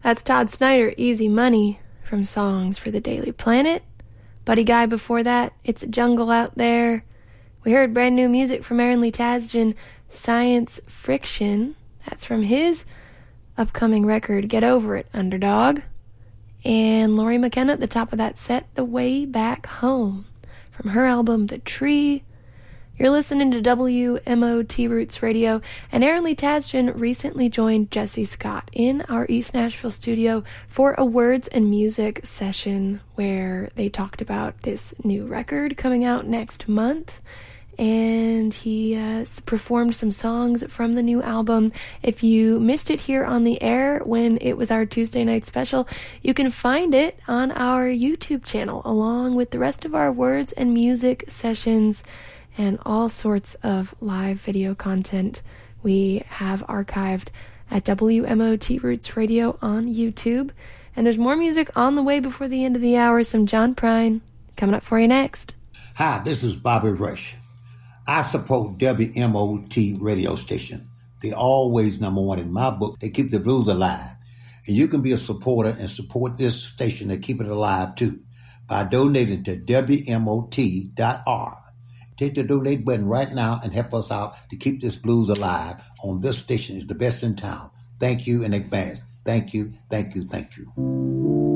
That's Todd Snyder, Easy Money, from Songs for the Daily Planet. Buddy Guy before that, It's a Jungle Out There. We heard brand new music from Aaron Lee Tasjan, Science Friction. That's from his upcoming record, Get Over It, Underdog. And Laurie McKenna at the top of that set, The Way Back Home, from her album The Tree. You're listening to WMOT Roots Radio, and Aaron Lee Tasjan recently joined Jesse Scott in our East Nashville studio for a words and music session where they talked about this new record coming out next month, and he performed some songs from the new album. If you missed it here on the air when it was our Tuesday night special, you can find it on our YouTube channel along with the rest of our words and music sessions and all sorts of live video content we have archived at WMOT Roots Radio on YouTube. And there's more music on the way before the end of the hour. Some John Prine coming up for you next. Hi, this is Bobby Rush. I support WMOT radio station. They're always number one in my book. They keep the blues alive. And you can be a supporter and support this station to keep it alive too by donating to WMOT.org. Take the donate button right now and help us out to keep this blues alive on this station. It's the best in town. Thank you in advance. Thank you, thank you, thank you.